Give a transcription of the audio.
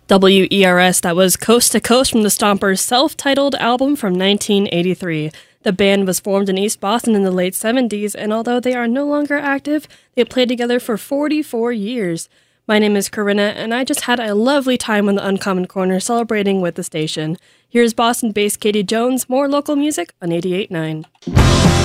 WERS, that was Coast to Coast from the Stompers' self-titled album from 1983. The band was formed in East Boston in the late 70s, and although they are no longer active, they played together for 44 years. My name is Corinna, and I just had a lovely time on the Uncommon Corner celebrating with the station. Here's Boston-based Katie Jones, more local music on 88.9.